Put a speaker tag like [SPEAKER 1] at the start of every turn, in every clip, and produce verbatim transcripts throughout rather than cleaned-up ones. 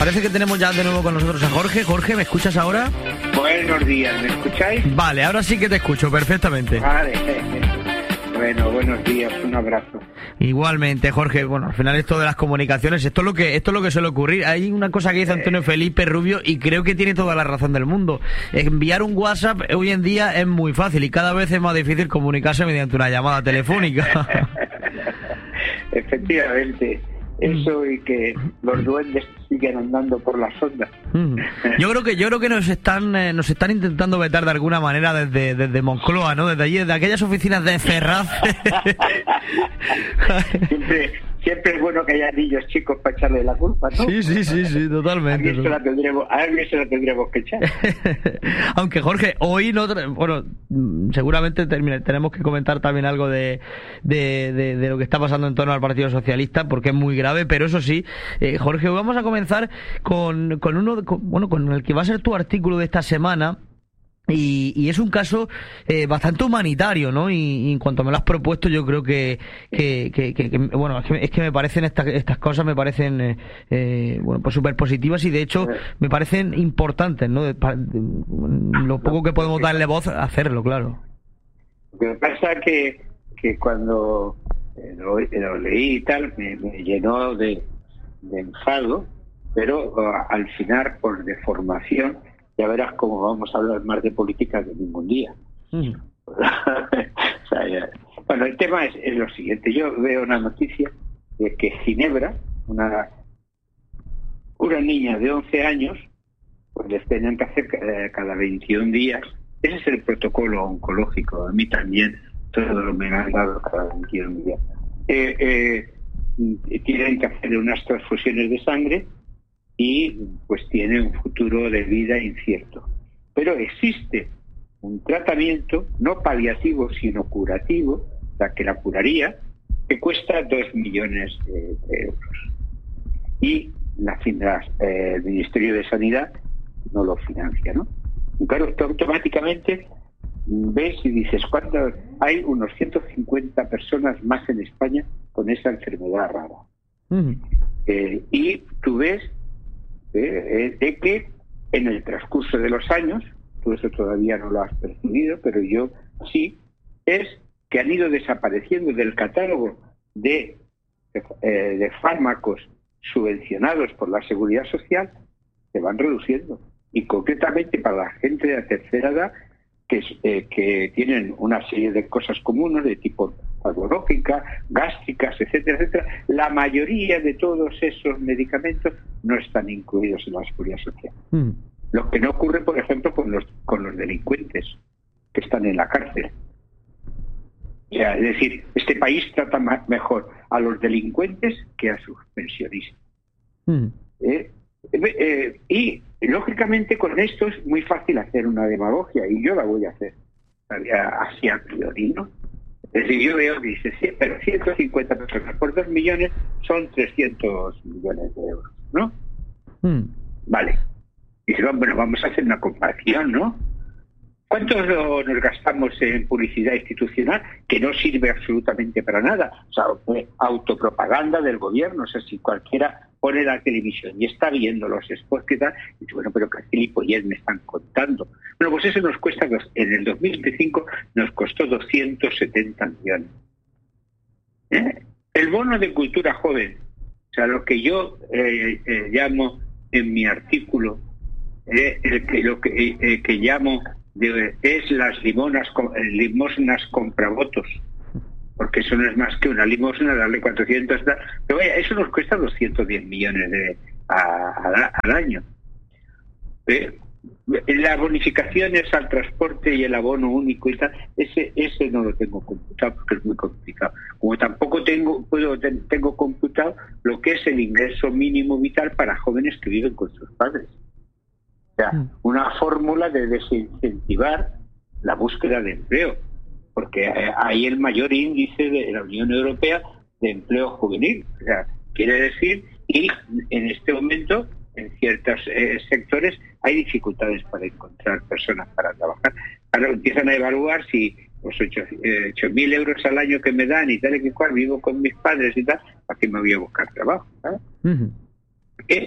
[SPEAKER 1] Parece que tenemos ya de nuevo con nosotros a Jorge. Jorge, ¿me escuchas ahora?
[SPEAKER 2] Buenos días, ¿me escucháis?
[SPEAKER 1] Vale, ahora sí que te escucho perfectamente.
[SPEAKER 2] Vale, bueno, buenos días, un abrazo.
[SPEAKER 1] Igualmente, Jorge, bueno, al final esto de las comunicaciones, esto es lo que esto es lo que suele ocurrir. Hay una cosa que dice Antonio Felipe Rubio y creo que tiene toda la razón del mundo. Enviar un WhatsApp hoy en día es muy fácil y cada vez es más difícil comunicarse mediante una llamada telefónica.
[SPEAKER 2] Efectivamente. Eso y que los duendes siguen andando por las ondas.
[SPEAKER 1] Yo creo que yo creo que nos están eh, nos están intentando vetar de alguna manera desde desde Moncloa, ¿no? Desde allí, desde aquellas oficinas de Ferraz.
[SPEAKER 2] siempre, siempre es bueno que haya niños chicos para echarle la culpa, ¿no?
[SPEAKER 1] Sí, sí, sí, sí, totalmente.
[SPEAKER 2] A alguien se la tendremos, a alguien se la tendremos que echar.
[SPEAKER 1] Aunque Jorge, hoy no, bueno, seguramente termine, tenemos que comentar también algo de, de, de, de lo que está pasando en torno al Partido Socialista, porque es muy grave, pero eso sí, eh, Jorge, hoy vamos a comenzar con, con uno, con, bueno, con el que va a ser tu artículo de esta semana. Y, y es un caso eh, bastante humanitario, ¿no? Y, y en cuanto me lo has propuesto, yo creo que, que, que, que, que bueno, es que, es que me parecen estas estas cosas, me parecen, eh, eh, bueno, pues súper positivas y de hecho me parecen importantes, ¿no? De, de, lo poco que podemos darle voz, hacerlo, claro.
[SPEAKER 2] Lo que pasa es que, que cuando lo, lo leí y tal, me, me llenó de, de enfado, pero uh, al final, por deformación, ya verás cómo vamos a hablar más de política que ningún día. Mm. O sea, ya. Bueno, el tema es, es lo siguiente. Yo veo una noticia de que Ginebra, una una niña de once años, pues les tienen que hacer eh, cada veintiún días. Ese es el protocolo oncológico. A mí también todo me han dado cada veintiún días. Eh, eh, tienen que hacer unas transfusiones de sangre y pues tiene un futuro de vida incierto. Pero existe un tratamiento no paliativo sino curativo, o sea que la curaría, que cuesta dos millones de, de euros. Y la, la, eh, el Ministerio de Sanidad no lo financia, ¿no? Y claro, tú automáticamente ves y dices, ¿cuánto? Hay unos ciento cincuenta personas más en España con esa enfermedad rara. Uh-huh. Eh, y tú ves Eh, de que en el transcurso de los años, tú eso todavía no lo has percibido, pero yo sí, es que han ido desapareciendo del catálogo de, de, eh, de fármacos subvencionados por la Seguridad Social, se van reduciendo. Y concretamente para la gente de la tercera edad, que, eh, que tienen una serie de cosas comunes de tipo patológica, gástricas, etcétera, etcétera, la mayoría de todos esos medicamentos no están incluidos en la Seguridad Social. Mm. Lo que no ocurre, por ejemplo, con los con los delincuentes que están en la cárcel. O sea, es decir, este país trata más, mejor a los delincuentes que a sus pensionistas. Mm. ¿Eh? Eh, y lógicamente con esto es muy fácil hacer una demagogia y yo la voy a hacer así a priori, ¿no? Es decir, yo veo que dice, sí, pero ciento cincuenta personas por dos millones son trescientos millones de euros, ¿no? Mm. Vale. Y dice, bueno, vamos a hacer una comparación, ¿no? ¿Cuánto nos gastamos en publicidad institucional que no sirve absolutamente para nada? O sea, autopropaganda del gobierno. O sea, si cualquiera pone la televisión y está viendo los spots que tal, y dice, bueno, pero qué gilipollez me están contando. Bueno, pues eso nos cuesta, en el dos mil veinticinco nos costó doscientos setenta millones. ¿Eh? El bono de cultura joven, o sea, lo que yo eh, eh, llamo en mi artículo, eh, el que, lo que, eh, que llamo de, es las limonas, limosnas compravotos, porque eso no es más que una limosna, darle cuatrocientos, pero vaya, eso nos cuesta doscientos diez millones de, a, a, al año. ¿Eh? Las bonificaciones al transporte y el abono único y tal, ese ese no lo tengo computado porque es muy complicado. Como tampoco tengo puedo tengo computado lo que es el ingreso mínimo vital para jóvenes que viven con sus padres. O sea, una fórmula de desincentivar la búsqueda de empleo, porque hay el mayor índice de la Unión Europea de empleo juvenil. O sea, quiere decir, y en este momento en ciertos eh, sectores hay dificultades para encontrar personas para trabajar. Ahora empiezan a evaluar si los ocho mil euros al año que me dan y tal y que cual, vivo con mis padres y tal, ¿para qué me voy a buscar trabajo? ¿sabes? Uh-huh. Eh,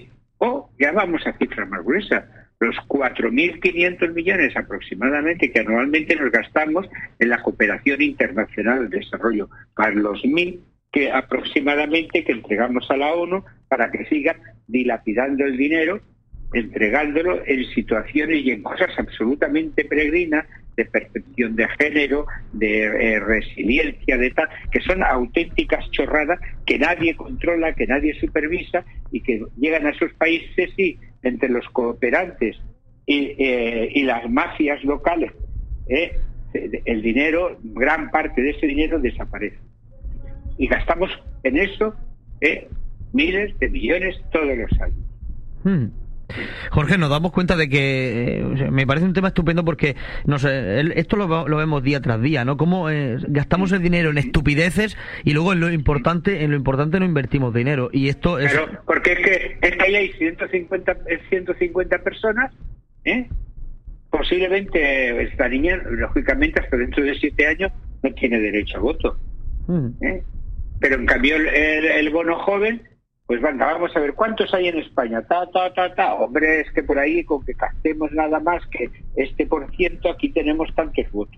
[SPEAKER 2] O ya vamos a cifras más gruesas, los cuatro mil quinientos millones aproximadamente que anualmente nos gastamos en la cooperación internacional de desarrollo, para los mil que aproximadamente que entregamos a la ONU para que sigan dilapidando el dinero, entregándolo en situaciones y en cosas absolutamente peregrinas de percepción de género, de eh, resiliencia, de tal, que son auténticas chorradas que nadie controla, que nadie supervisa y que llegan a esos países y entre los cooperantes y, eh, y las mafias locales, eh, el dinero, gran parte de ese dinero desaparece. Y gastamos en eso eh, miles de millones todos los años.
[SPEAKER 1] Hmm. Jorge, nos damos cuenta de que eh, me parece un tema estupendo porque no sé, el, esto lo, lo vemos día tras día, ¿no? Cómo eh, gastamos el dinero en estupideces y luego en lo importante en lo importante no invertimos dinero, y esto es...
[SPEAKER 2] Claro, porque es que, es que ahí hay ciento cincuenta personas, ¿eh? Posiblemente esta niña, lógicamente, hasta dentro de siete años no tiene derecho a voto, ¿eh? Pero en cambio el, el, el bono joven, pues venga, vamos a ver cuántos hay en España, ta, ta, ta, ta, hombre, es que por ahí con que gastemos nada más que este por ciento, aquí tenemos tantos votos.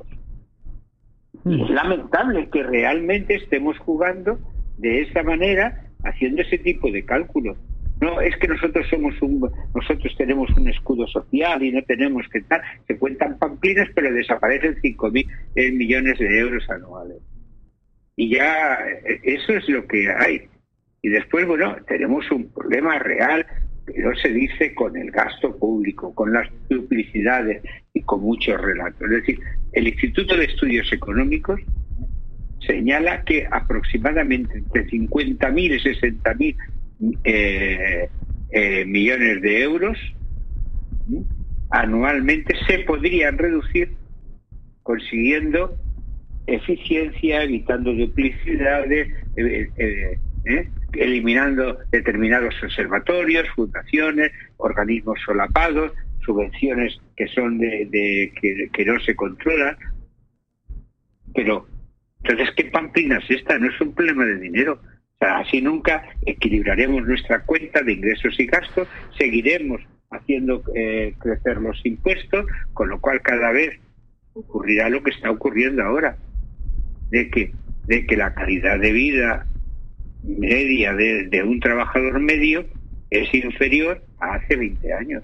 [SPEAKER 2] Y es lamentable que realmente estemos jugando de esa manera, haciendo ese tipo de cálculos. No es que nosotros somos un, nosotros tenemos un escudo social y no tenemos que estar, se cuentan pamplinas, pero desaparecen cinco mil millones de euros anuales. Y ya eso es lo que hay. Y después, bueno, tenemos un problema real que no se dice con el gasto público, con las duplicidades y con muchos relatos. Es decir, el Instituto de Estudios Económicos señala que aproximadamente entre cincuenta mil y sesenta mil eh, eh, millones de euros ¿sí? anualmente se podrían reducir consiguiendo eficiencia, evitando duplicidades, eh, eh, eh, eliminando determinados observatorios, fundaciones, organismos solapados, subvenciones que son de, de que, que no se controlan. Pero entonces, ¿qué pamplina es esta? No es un problema de dinero. O sea, así nunca equilibraremos nuestra cuenta de ingresos y gastos, seguiremos haciendo eh, crecer los impuestos, con lo cual cada vez ocurrirá lo que está ocurriendo ahora, de que, de que la calidad de vida media de, de un trabajador medio es inferior a hace veinte años.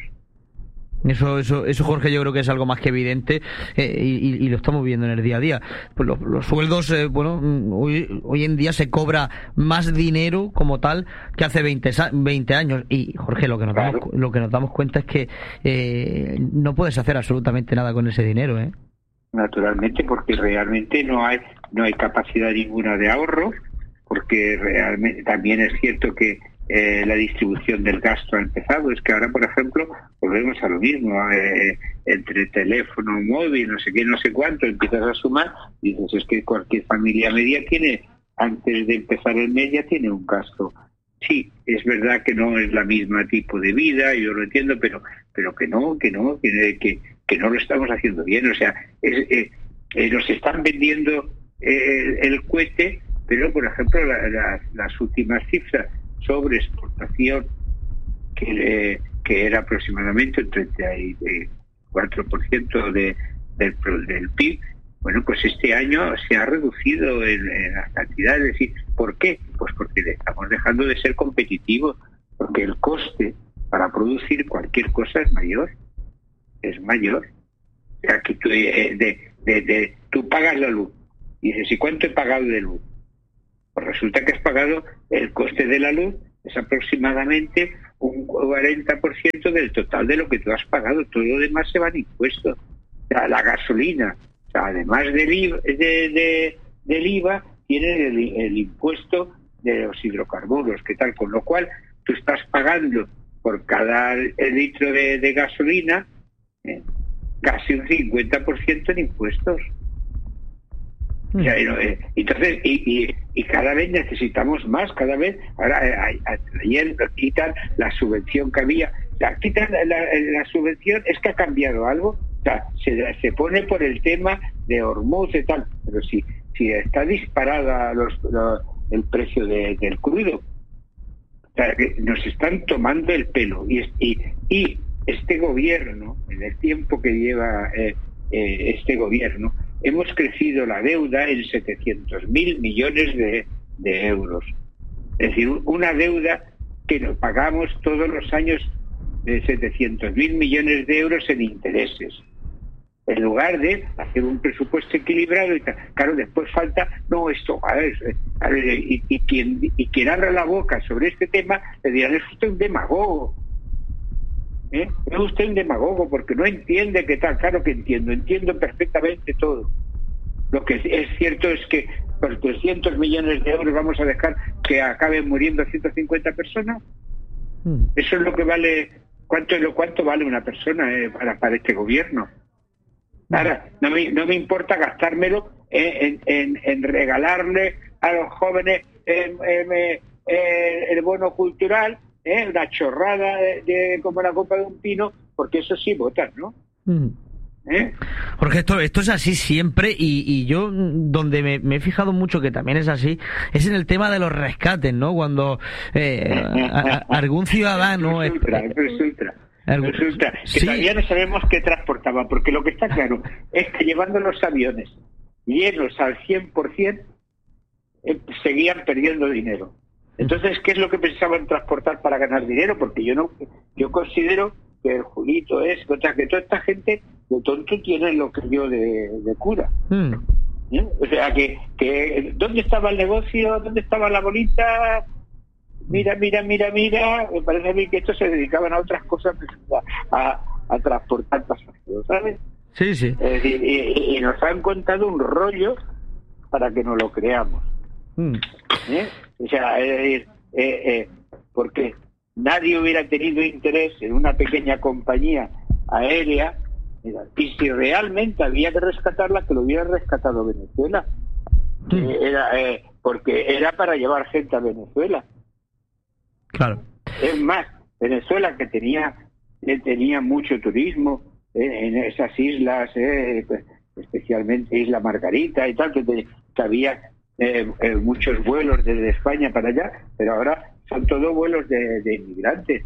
[SPEAKER 1] Eso, eso, eso, Jorge, yo creo que es algo más que evidente eh, y, y lo estamos viendo en el día a día. Pues los, los sueldos, eh, bueno, hoy, hoy en día se cobra más dinero como tal que hace veinte años. Y, Jorge, lo que nos, claro. damos, lo que nos damos cuenta es que eh, no puedes hacer absolutamente nada con ese dinero, ¿eh?
[SPEAKER 2] Naturalmente, porque realmente no hay, no hay capacidad ninguna de ahorro, porque realmente también es cierto que Eh, la distribución del gasto ha empezado. Es que ahora, por ejemplo, volvemos a lo mismo, eh, entre teléfono, móvil, no sé qué, no sé cuánto, empiezas a sumar y dices, es que cualquier familia media tiene, antes de empezar el mes ya tiene un gasto. Sí, es verdad que no es la misma tipo de vida, yo lo entiendo, pero pero que no, que no, que, que, que no lo estamos haciendo bien. O sea, es, eh, eh, nos están vendiendo eh, el, el cohete, pero, por ejemplo, la, la, las últimas cifras sobre exportación, que, eh, que era aproximadamente el treinta y cuatro por ciento de, del, del P I B, bueno, pues este año se ha reducido en, en las cantidades. Es decir, ¿por qué? Pues porque estamos dejando de ser competitivos, porque el coste para producir cualquier cosa es mayor, es mayor. O sea, que tú, eh, de, de, de, tú pagas la luz, y dices, ¿y cuánto he pagado de luz? Pues resulta que has pagado el coste de la luz, es aproximadamente un cuarenta por ciento del total de lo que tú has pagado. Todo lo demás se van impuestos. O sea, la gasolina, o sea, además del I V A, de, de, del I V A tiene el, el impuesto de los hidrocarburos, que tal, con lo cual tú estás pagando por cada litro de, de gasolina eh, casi un cincuenta por ciento en impuestos. O sea, eh, entonces, y, y, y cada vez necesitamos más, cada vez, ahora ayer quitan la subvención que había, o sea, quitan la, la, la subvención, es que ha cambiado algo, o sea, se, se pone por el tema de Hormuz y tal, pero si, si está disparada los, los, el precio de, del crudo, O sea, que nos están tomando el pelo. Y, y, y este gobierno, en el tiempo que lleva eh, eh, este gobierno, hemos crecido la deuda en setecientos mil millones de, de euros. Es decir, una deuda que nos pagamos todos los años de setecientos mil millones de euros en intereses. En lugar de hacer un presupuesto equilibrado y tal. Claro, después falta, no, esto, a ver, a ver y, y, quien, y quien abra la boca sobre este tema, le dirán, es usted un demagogo. ¿Eh? Es usted un demagogo porque no entiende qué tal. Claro que entiendo, entiendo perfectamente todo. Lo que es cierto es que por trescientos millones de euros vamos a dejar que acaben muriendo ciento cincuenta personas. Mm. Eso es lo que vale. ¿Cuánto, cuánto vale una persona eh, para, para este gobierno? Ahora, no me, no me importa gastármelo en, en, en regalarle a los jóvenes el, el, el, el bono cultural, ¿eh? Una chorrada de, de como la copa de un pino, porque eso sí votan, ¿no? Mm. ¿Eh?
[SPEAKER 1] Porque esto esto es así siempre y, y yo donde me, me he fijado mucho que también es así es en el tema de los rescates, ¿no? Cuando eh, a, a, algún ciudadano
[SPEAKER 2] resulta,
[SPEAKER 1] es,
[SPEAKER 2] resulta,
[SPEAKER 1] algún,
[SPEAKER 2] resulta que
[SPEAKER 1] sí.
[SPEAKER 2] Todavía no sabemos qué transportaban, porque lo que está claro es que llevando los aviones llenos al cien por ciento eh, seguían perdiendo dinero. Entonces, ¿qué es lo que pensaban transportar para ganar dinero? Porque yo no yo considero que el Julito es, o sea, que toda esta gente de tonto tiene lo que yo de, de cura. Mm. ¿Eh? O sea, que, que ¿dónde estaba el negocio? ¿Dónde estaba la bolita? Mira, mira, mira, mira. Me parece a mí que estos se dedicaban a otras cosas, a, a, a transportar pasajeros, ¿sabes?
[SPEAKER 1] Sí, sí.
[SPEAKER 2] Es decir, y, y nos han contado un rollo para que nos lo creamos. Mm. ¿Eh? O sea, es decir, eh, eh, porque nadie hubiera tenido interés en una pequeña compañía aérea, y si realmente había que rescatarla, que lo hubiera rescatado Venezuela. Sí. Eh, era eh, porque era para llevar gente a Venezuela.
[SPEAKER 1] Claro.
[SPEAKER 2] Es más, Venezuela, que tenía eh, tenía mucho turismo eh, en esas islas, eh, especialmente Isla Margarita y tal, que, te, que había eh, eh, muchos vuelos desde España para allá, pero ahora son todos vuelos de, de inmigrantes.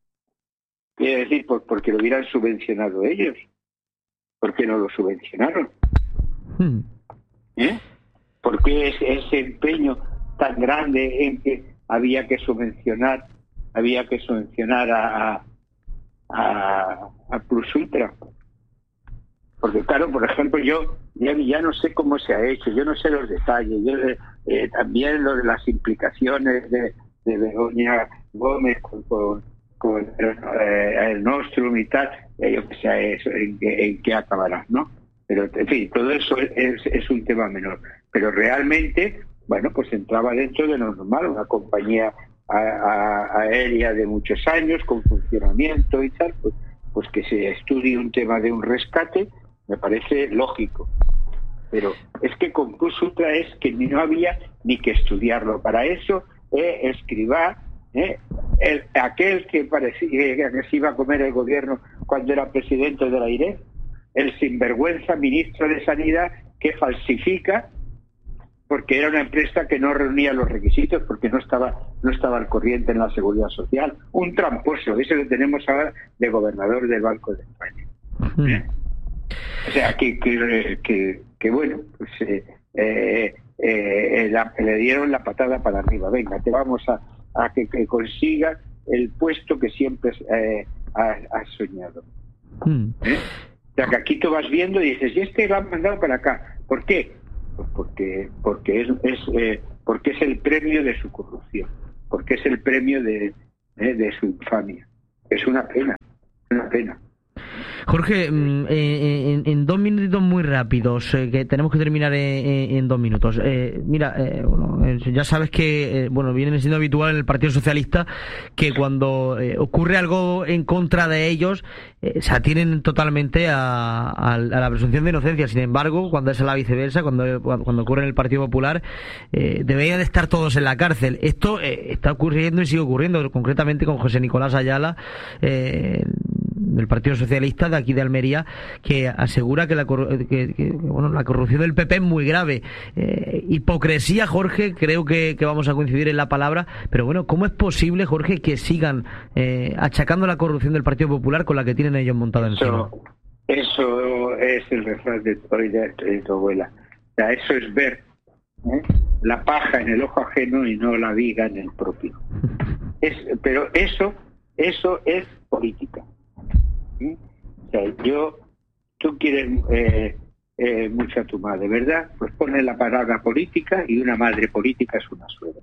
[SPEAKER 2] Quiere decir, por, porque lo hubieran subvencionado ellos. ¿Por qué no lo subvencionaron? Hmm. ¿Eh? ¿Por qué ese, ese empeño tan grande en que había que subvencionar, había que subvencionar a, a, a Plus Ultra? Porque claro, por ejemplo, yo ya, ya no sé cómo se ha hecho, yo no sé los detalles, yo eh, también lo de las implicaciones de, de Begoña Gómez con, con, con eh, el Nostrum y tal, eh, yo que sé eso, en, en qué acabará, ¿no? Pero, en fin, todo eso es, es un tema menor. Pero realmente, bueno, pues entraba dentro de lo normal, una compañía a, a, aérea de muchos años, con funcionamiento y tal, pues, pues que se estudie un tema de un rescate, me parece lógico. Pero es que con Plus Ultra es que no había ni que estudiarlo. Para eso, eh, escribá, eh, el, aquel que parecía que se iba a comer el gobierno cuando era presidente de la I R E F, el sinvergüenza ministro de Sanidad que falsifica porque era una empresa que no reunía los requisitos, porque no estaba no estaba al corriente en la seguridad social. Un tramposo, ese lo tenemos ahora de gobernador del Banco de España. ¿Eh? O sea, que, que, que, que bueno, pues eh, eh, eh, la, le dieron la patada para arriba. Venga, te vamos a, a que, que consigas el puesto que siempre eh, has, has soñado. ¿Eh? O sea, que aquí tú vas viendo y dices, y este lo han mandado para acá. ¿Por qué? Pues porque porque es, es eh, porque es el premio de su corrupción, porque es el premio de, eh, de su infamia. Es una pena, una pena.
[SPEAKER 1] Jorge, en, en, en dos minutitos muy rápidos, eh, que tenemos que terminar en, en, en dos minutos. Eh, mira, eh, bueno, eh, ya sabes que, eh, bueno, viene siendo habitual en el Partido Socialista que cuando eh, ocurre algo en contra de ellos, eh, se atienen totalmente a, a, a la presunción de inocencia. Sin embargo, cuando es a la viceversa, cuando, cuando ocurre en el Partido Popular, eh, deberían de estar todos en la cárcel. Esto eh, está ocurriendo y sigue ocurriendo, concretamente con José Nicolás Ayala, eh, del Partido Socialista de aquí de Almería, que asegura que la, que, que, bueno, la corrupción del P P es muy grave. Eh, hipocresía, Jorge, creo que, que vamos a coincidir en la palabra, pero bueno, ¿cómo es posible, Jorge, que sigan eh, achacando la corrupción del Partido Popular con la que tienen ellos montada encima?
[SPEAKER 2] Eso es el refrán de, de, de tu abuela. O sea, eso es ver ¿eh? la paja en el ojo ajeno y no la viga en el propio. Es, pero eso, eso es política. ¿sí? O sea, yo, tú quieres eh, eh, mucho a tu madre, ¿verdad? Pues pone la palabra política y una madre política es una suegra.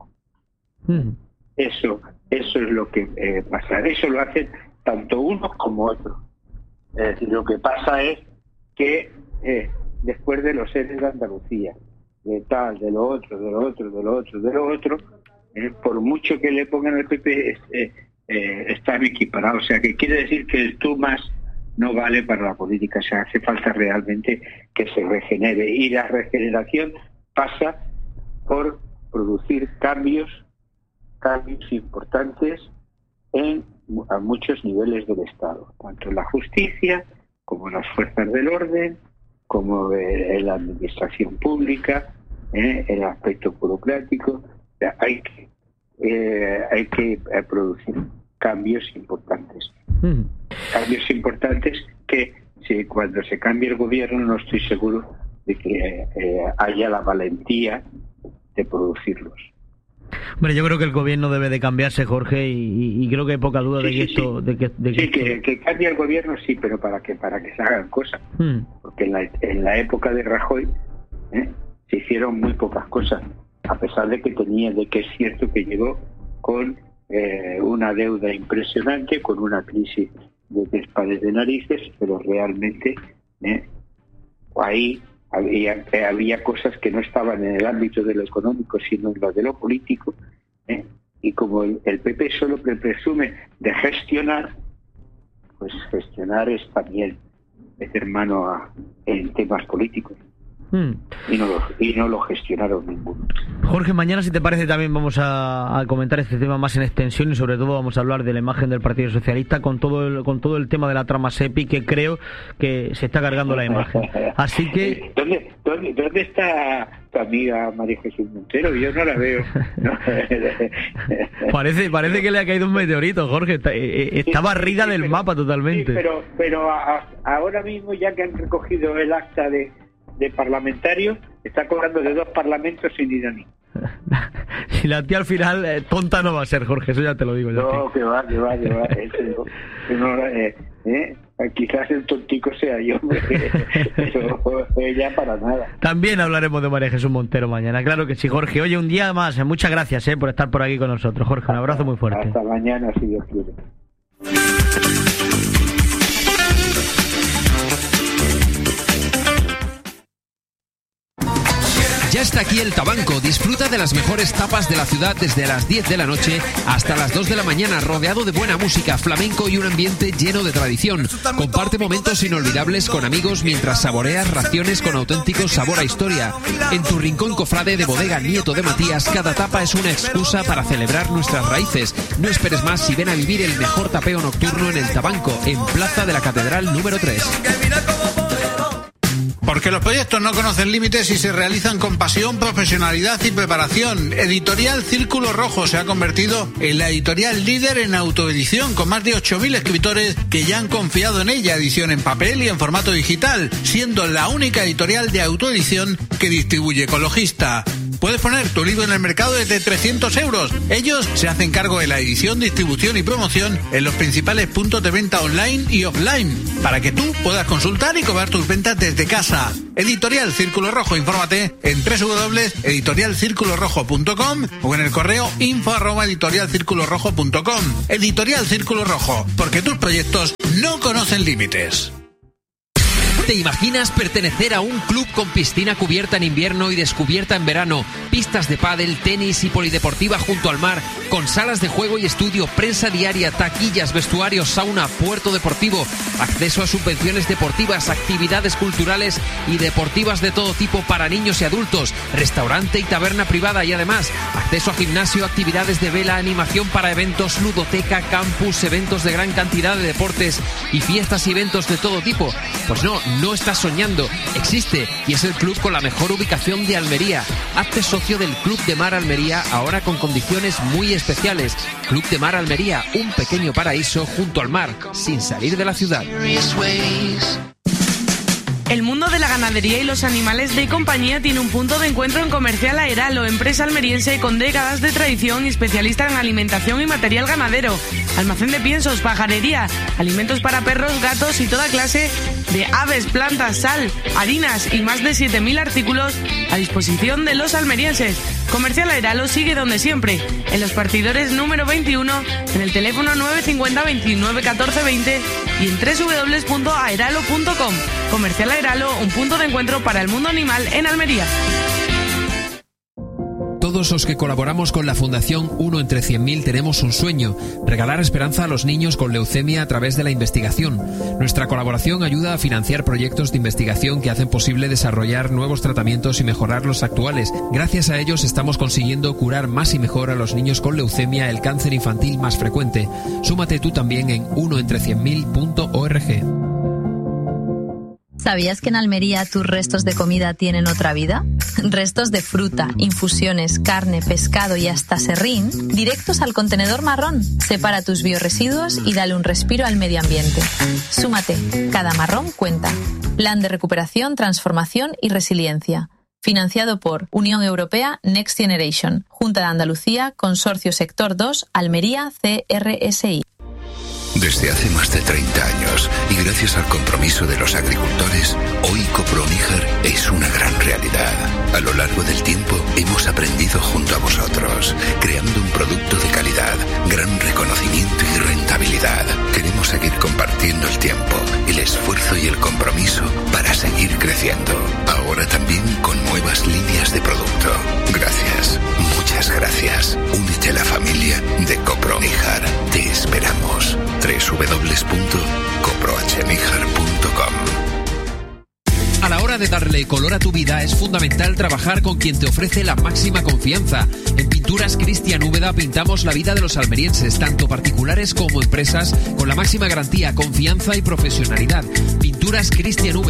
[SPEAKER 2] Mm. Eso, eso es lo que eh, pasa. Eso lo hacen tanto unos como otros. Es decir, lo que pasa es que eh, después de los seres de Andalucía, de tal, de lo otro, de lo otro, de lo otro, de lo otro, eh, por mucho que le pongan al P P, eh, eh, están equiparados. O sea, que quiere decir que el tú más no vale para la política. O sea, hace falta realmente que se regenere. Y la regeneración pasa por producir cambios, cambios importantes en a muchos niveles del Estado, tanto en la justicia como en las fuerzas del orden, como en la administración pública, ¿eh? en el aspecto burocrático. O sea, hay que eh, hay que eh, producir cambios importantes. Mm. Cambios importantes que si cuando se cambie el gobierno no estoy seguro de que eh, haya la valentía de producirlos.
[SPEAKER 1] Hombre, yo creo que el gobierno debe de cambiarse, Jorge, y, y creo que hay poca duda sí, de que sí, esto...
[SPEAKER 2] Sí,
[SPEAKER 1] de que, de que,
[SPEAKER 2] sí
[SPEAKER 1] esto...
[SPEAKER 2] que, que cambie el gobierno, sí, pero para que para que se hagan cosas. Hmm. Porque en la, en la época de Rajoy ¿eh? se hicieron muy pocas cosas, a pesar de que tenía, de que es cierto que llegó con eh, una deuda impresionante, con una crisis de despades de narices, pero realmente ¿eh? ahí... Había, había cosas que no estaban en el ámbito de lo económico, sino en lo de lo político, ¿eh? y como el, el P P solo presume de gestionar, pues gestionar es también meter mano a, en temas políticos. Hmm. Y, no lo, y no lo gestionaron ninguno.
[SPEAKER 1] Jorge, mañana, si te parece, también vamos a, a comentar este tema más en extensión y sobre todo vamos a hablar de la imagen del Partido Socialista con todo el, con todo el tema de la trama SEPI, que creo que se está cargando la imagen. Así que...
[SPEAKER 2] ¿Dónde, dónde, dónde está tu amiga María Jesús Montero? Yo no la veo. No.
[SPEAKER 1] parece parece que le ha caído un meteorito, Jorge. Está, está barrida sí, sí, del
[SPEAKER 2] pero,
[SPEAKER 1] mapa totalmente.
[SPEAKER 2] Sí, pero pero a, ahora mismo, ya que han recogido el acta de de parlamentarios, está cobrando de dos parlamentos sin ir a ni.
[SPEAKER 1] Si la tía al final eh, tonta no va a ser, Jorge, eso ya te lo digo yo.
[SPEAKER 2] No, que va, que va, que va. Eso, no, eh, eh, quizás el tontico sea yo, pero ella para nada.
[SPEAKER 1] También hablaremos de María Jesús Montero mañana, claro que sí, Jorge. Oye, un día más, eh, muchas gracias eh, por estar por aquí con nosotros, Jorge. Un abrazo muy fuerte.
[SPEAKER 2] Hasta mañana, si Dios quiere.
[SPEAKER 3] Ya está aquí el Tabanco. Disfruta de las mejores tapas de la ciudad desde las diez de la noche hasta las dos de la mañana, rodeado de buena música, flamenco y un ambiente lleno de tradición. Comparte momentos inolvidables con amigos mientras saboreas raciones con auténtico sabor a historia. En tu rincón cofrade de Bodega Nieto de Matías, cada tapa es una excusa para celebrar nuestras raíces. No esperes más y ven a vivir el mejor tapeo nocturno en el Tabanco, en Plaza de la Catedral número tres.
[SPEAKER 4] Porque los proyectos no conocen límites y se realizan con pasión, profesionalidad y preparación. Editorial Círculo Rojo se ha convertido en la editorial líder en autoedición, con más de ocho mil escritores que ya han confiado en ella, edición en papel y en formato digital, siendo la única editorial de autoedición que distribuye Ecologista. Puedes poner tu libro en el mercado desde trescientos euros. Ellos se hacen cargo de la edición, distribución y promoción en los principales puntos de venta online y offline, para que tú puedas consultar y cobrar tus ventas desde casa. Editorial Círculo Rojo, infórmate en doble u doble u doble u punto editorial círculo rojo punto com o en el correo info arroba editorial círculo rojo punto com. Editorial Círculo Rojo, porque tus proyectos no conocen límites.
[SPEAKER 3] ¿Te imaginas pertenecer a un club con piscina cubierta en invierno y descubierta en verano, pistas de pádel, tenis y polideportiva junto al mar, con salas de juego y estudio, prensa diaria, taquillas, vestuarios, sauna, puerto deportivo, acceso a subvenciones deportivas, actividades culturales y deportivas de todo tipo para niños y adultos, restaurante y taberna privada y además acceso a gimnasio, actividades de vela, animación para eventos, ludoteca, campus, eventos de gran cantidad de deportes y fiestas y eventos de todo tipo? Pues no, no estás soñando, existe y es el club con la mejor ubicación de Almería. Hazte socio del Club de Mar Almería, ahora con condiciones muy especiales. Club de Mar Almería, un pequeño paraíso junto al mar, sin salir de la ciudad.
[SPEAKER 5] El mundo de la ganadería y los animales de compañía tiene un punto de encuentro en Comercial Aeralo, empresa almeriense con décadas de tradición y especialista en alimentación y material ganadero. Almacén de piensos, pajarería, alimentos para perros, gatos y toda clase de aves, plantas, sal, harinas y más de siete mil artículos a disposición de los almerienses. Comercial Aeralo sigue donde siempre, en los partidores número veintiuno, en el teléfono nueve cinco cero, veintinueve, catorce, veinte y en doble u doble u doble u punto aeralo punto com. Comercial Aeralo, un punto de encuentro para el mundo animal en Almería.
[SPEAKER 3] Todos los que colaboramos con la Fundación uno entre cien mil tenemos un sueño: regalar esperanza a los niños con leucemia a través de la investigación. Nuestra colaboración ayuda a financiar proyectos de investigación que hacen posible desarrollar nuevos tratamientos y mejorar los actuales. Gracias a ellos estamos consiguiendo curar más y mejor a los niños con leucemia, el cáncer infantil más frecuente. Súmate tú también en uno entre cien mil punto org.
[SPEAKER 6] ¿Sabías que en Almería tus restos de comida tienen otra vida? Restos de fruta, infusiones, carne, pescado y hasta serrín, directos al contenedor marrón. Separa tus biorresiduos y dale un respiro al medio ambiente. Súmate, cada marrón cuenta. Plan de recuperación, transformación y resiliencia. Financiado por Unión Europea Next Generation, Junta de Andalucía, Consorcio Sector dos, Almería, C R S I.
[SPEAKER 7] Desde hace más de treinta años y gracias al compromiso de los agricultores, hoy Coproníjar es una gran realidad. A lo largo del tiempo hemos aprendido junto a vosotros, creando un producto de calidad, gran reconocimiento y rentabilidad. Queremos seguir compartiendo el tiempo, el esfuerzo y el compromiso para seguir creciendo. Ahora también con nuevas líneas de producto. Gracias, muchas gracias. Únete a la familia de Coproníjar. Te esperamos. doble u doble u doble u punto coprohníjar punto com.
[SPEAKER 3] A la hora de darle color a tu vida es fundamental trabajar con quien te ofrece la máxima confianza. En Pinturas Cristian Úbeda pintamos la vida de los almerienses, tanto particulares como empresas, con la máxima garantía, confianza y profesionalidad. Pinturas Cristian Úbeda.